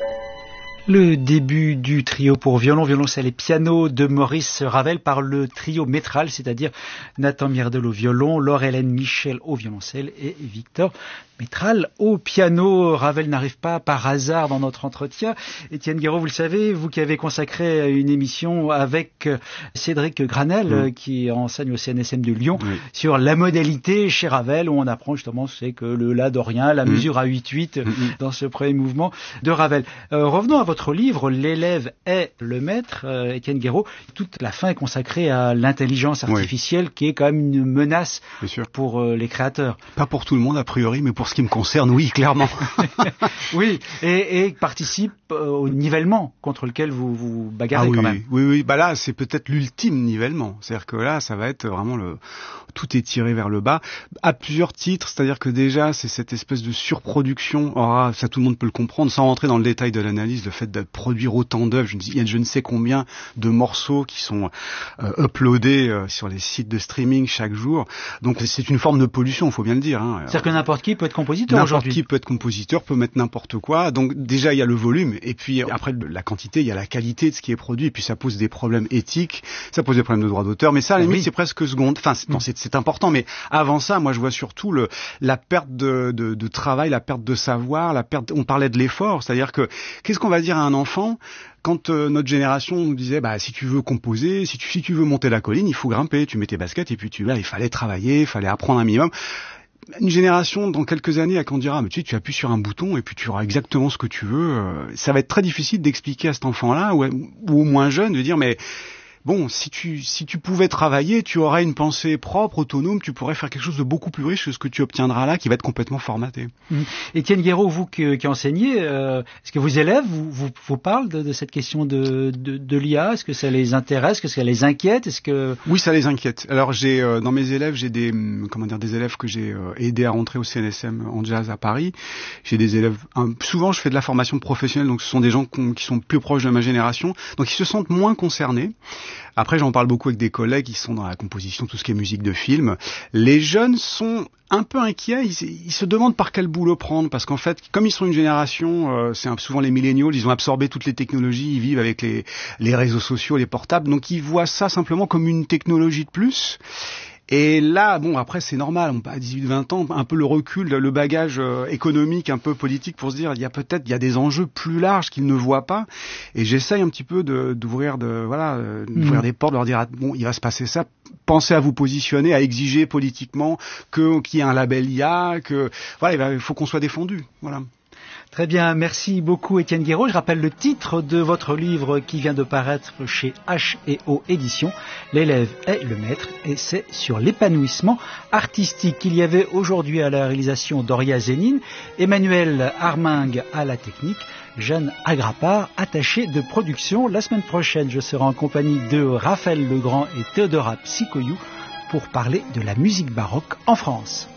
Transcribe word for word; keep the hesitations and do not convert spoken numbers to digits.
Le début du trio pour violon, violoncelle et piano de Maurice Ravel par le trio métral, c'est-à-dire Nathan Mierdel au violon, Laure-Hélène Michel au violoncelle et Victor Métral au piano. Ravel n'arrive pas par hasard dans notre entretien. Étienne Guéraud, vous le savez, vous qui avez consacré une émission avec Cédric Granel, mmh. qui enseigne au C N S M de Lyon, oui. sur la modalité chez Ravel, où on apprend justement c'est que le la dorien, la mmh. mesure à huit huit mmh. dans ce premier mouvement de Ravel. Euh, revenons à votre livre, L'élève est le maître, euh, Étienne Guéraud. Toute la fin est consacrée à l'intelligence artificielle, oui. qui est quand même une menace pour euh, les créateurs. Pas pour tout le monde a priori, mais pour ce qui me concerne, oui, clairement. oui, et, et participe euh, au nivellement contre lequel vous vous bagarrez ah, oui, quand même. Oui, oui, bah là, c'est peut-être l'ultime nivellement. C'est-à-dire que là, ça va être vraiment le... Tout est tiré vers le bas, à plusieurs titres, c'est-à-dire que déjà, c'est cette espèce de surproduction. Or, ça, tout le monde peut le comprendre, sans rentrer dans le détail de l'analyse, le fait de produire autant d'œuvres. Je, il y a je ne sais combien de morceaux qui sont euh, uploadés euh, sur les sites de streaming chaque jour. Donc, c'est une forme de pollution, il faut bien le dire. Hein. C'est-à-dire que n'importe qui peut être compositeur aujourd'hui. N'importe qui peut être compositeur, peut mettre n'importe quoi. Donc, déjà, il y a le volume, et puis après, la quantité, il y a la qualité de ce qui est produit, et puis ça pose des problèmes éthiques, ça pose des problèmes de droit d'auteur, mais ça, à la limite, oui. c'est presque seconde. Enfin, c'est, non, c'est, c'est important, mais avant ça, moi, je vois surtout le, la perte de, de, de travail, la perte de savoir, la perte, on parlait de l'effort, c'est-à-dire que, qu'est-ce qu'on va dire à un enfant quand euh, notre génération nous disait bah si tu veux composer, si tu si tu veux monter la colline, il faut grimper, tu mets tes baskets et puis tu là il fallait travailler, il fallait apprendre un minimum. Une génération dans quelques années à quand on dira mais tu sais tu appuies sur un bouton et puis tu auras exactement ce que tu veux, euh, ça va être très difficile d'expliquer à cet enfant-là ou, ou au moins jeune de dire mais bon, si tu si tu pouvais travailler, tu aurais une pensée propre, autonome, tu pourrais faire quelque chose de beaucoup plus riche que ce que tu obtiendras là, qui va être complètement formaté. Mmh. Étienne Guéraud, vous qui, qui enseignez, euh, est-ce que vos élèves vous, vous, vous parlent de, de cette question de, de, de l'I A? Est-ce que ça les intéresse? Est-ce que ça les inquiète? Est-ce que oui, ça les inquiète. Alors j'ai euh, dans mes élèves, j'ai des comment dire des élèves que j'ai euh, aidés à rentrer au C N S M en jazz à Paris. J'ai des élèves. Un, souvent, je fais de la formation professionnelle, donc ce sont des gens qui sont plus proches de ma génération, donc ils se sentent moins concernés. Après, j'en parle beaucoup avec des collègues qui sont dans la composition, tout ce qui est musique de film. Les jeunes sont un peu inquiets, ils, ils se demandent par quel boulot prendre, parce qu'en fait, comme ils sont une génération, euh, c'est souvent les milléniaux, ils ont absorbé toutes les technologies, ils vivent avec les, les réseaux sociaux, les portables, donc ils voient ça simplement comme une technologie de plus. Et là, bon, après, c'est normal, on a dix-huit vingt ans, un peu le recul, le bagage euh, économique, un peu politique pour se dire, il y a peut-être, il y a des enjeux plus larges qu'ils ne voient pas. Et j'essaye un petit peu de, d'ouvrir, de, voilà, euh, d'ouvrir mmh. des portes, de leur dire, ah, bon, il va se passer ça. Pensez à vous positionner, à exiger politiquement que, qu'il y ait un label I A, que, voilà, il faut qu'on soit défendu. Voilà. Très bien, merci beaucoup Étienne Guéraud. Je rappelle le titre de votre livre qui vient de paraître chez H et O Éditions. L'élève est le maître et c'est sur l'épanouissement artistique. Il y avait aujourd'hui à la réalisation Doria Zénine, Emmanuel Armingue à la technique, Jeanne Agrapard, attachée de production. La semaine prochaine, je serai en compagnie de Raphaël Legrand et Théodora Psychoyou pour parler de la musique baroque en France.